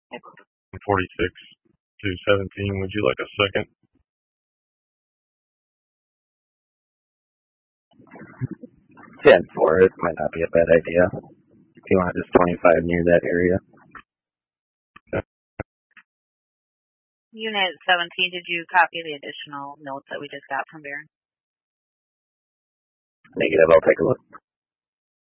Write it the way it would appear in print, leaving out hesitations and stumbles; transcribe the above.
46 to 17. Would you like a second? 10-4, it might not be a bad idea. If you want just 25 near that area. Unit 17, did you copy the additional notes that we just got from Baron? Negative, I'll take a look.